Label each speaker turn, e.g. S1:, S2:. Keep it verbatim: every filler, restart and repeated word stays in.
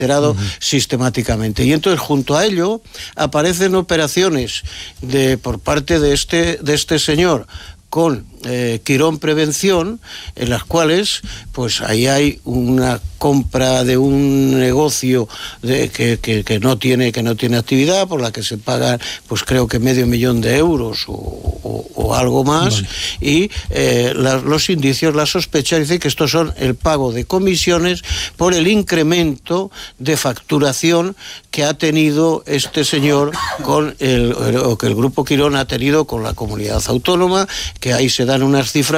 S1: Uh-huh. sistemáticamente. Y entonces, junto a ello, aparecen operaciones de por parte de este, de este señor con eh, Quirón Prevención, en las cuales pues ahí hay una compra de un negocio de, que, que, que no tiene que no tiene actividad, por la que se pagan pues creo que medio millón de euros o, o, o algo más. Vale. Y eh, la, los indicios, la sospecha dice que estos son el pago de comisiones por el incremento de facturación que ha tenido este señor con el, o que el Grupo Quirón ha tenido con la comunidad autónoma, que ahí se dan unas cifras